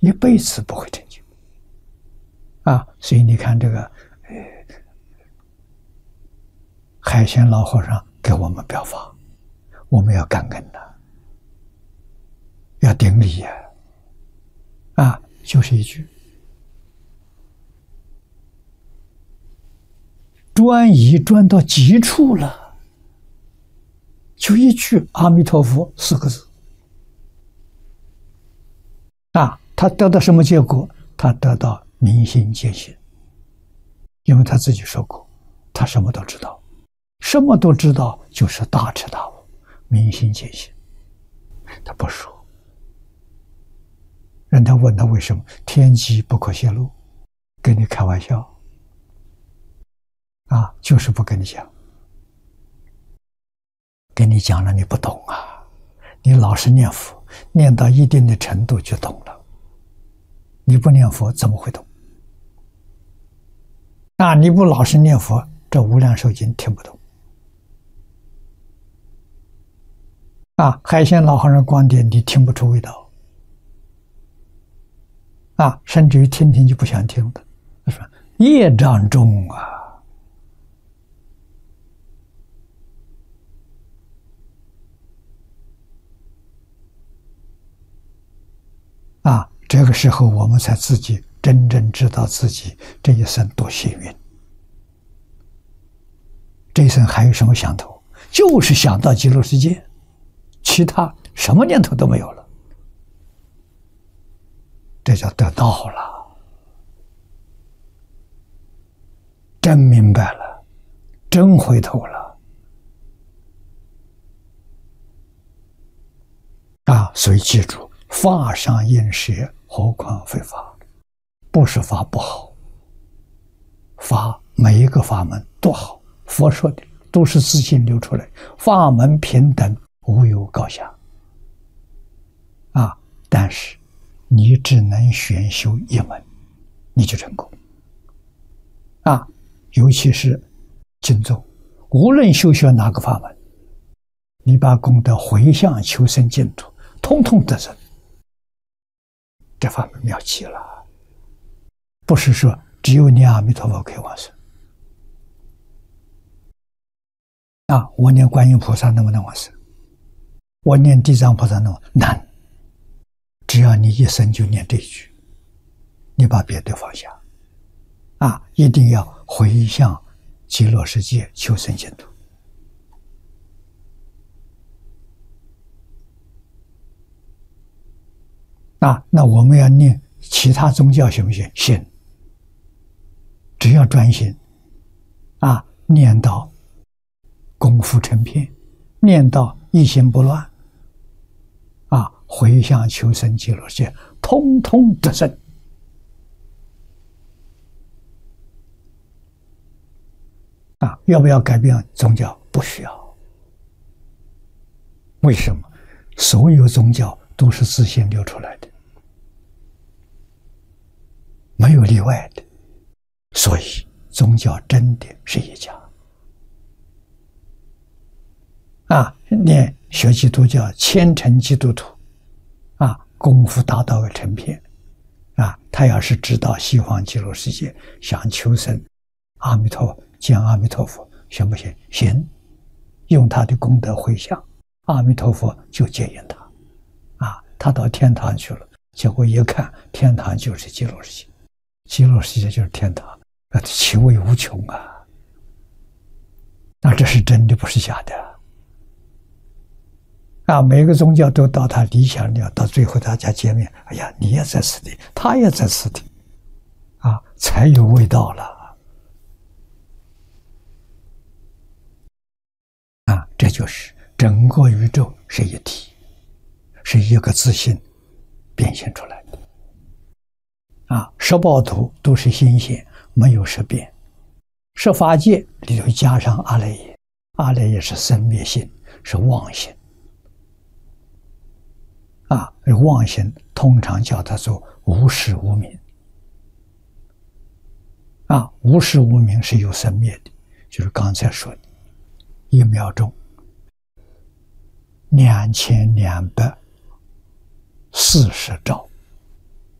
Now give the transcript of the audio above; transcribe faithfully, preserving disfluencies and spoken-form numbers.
一辈子不会成就。啊，所以你看这个，呃，海鲜老和尚给我们表法，我们要感恩的，要顶礼呀！啊，就是一句专一专到极处了，就一句阿弥陀佛四个字。啊，他得到什么结果？他得到明心见性，因为他自己说过，他什么都知道，什么都知道就是大彻大悟，明心见性。他不说，人家问他为什么，天机不可泄露，跟你开玩笑，啊，就是不跟你讲，跟你讲了你不懂啊，你老是念佛，念到一定的程度就懂了。你不念佛怎么会懂？啊，你不老实念佛，这无量寿经听不懂。啊，海鲜老和尚观点你听不出味道。啊，甚至于听听就不想听的。他说业障重啊。啊，这个时候我们才自己真正知道自己这一生多幸运。这一生还有什么想头？就是想到极乐世界，其他什么念头都没有了。这叫得道了，真明白了，真回头了。啊，所以记住，法上应舍，何况非法？不是法不好，法每一个法门都好，佛说的都是自信流出来，法门平等，无有高下。啊，但是你只能选修一门，你就成功。啊，尤其是经咒，无论修学哪个法门，你把功德回向求生净土，通通得生。这法门妙极了，不是说只有念阿弥陀佛可以往生。啊，我念观音菩萨能不能往生？我念地藏菩萨能不能？难。只要你一生就念这一句，你把别的放下。啊，一定要回向极乐世界求生净土。啊，那我们要念其他宗教行不行？行，只要专心，啊，念到功夫成片，念到一心不乱，啊，回向求生极乐世界，通通得生。啊，要不要改变宗教？不需要。为什么？所有宗教都是自性流出来的，没有例外的，所以宗教真的是一家。啊，念学基督教，虔诚基督徒，啊，功夫达到个成片，啊，他要是知道西方极乐世界，想求生阿弥陀见阿弥陀佛，行不行？行，用他的功德回向，阿弥陀佛就接引他。啊，他到天堂去了，结果一看，天堂就是极乐世界，极乐世界就是天堂，那其味无穷啊！那这是真的，不是假的。啊，每个宗教都到他理想了，到最后大家见面，哎呀，你也在此地，他也在此地，啊，才有味道了。啊，这就是整个宇宙是一体。是一个自性变现出来的。啊，十报图都是心现，没有识变。十法界里头加上阿赖耶，阿赖耶是生灭性，是妄心。啊，妄心通常叫它做无始无明。啊，无始无明是有生灭的，就是刚才说的，一秒钟两千两百四十兆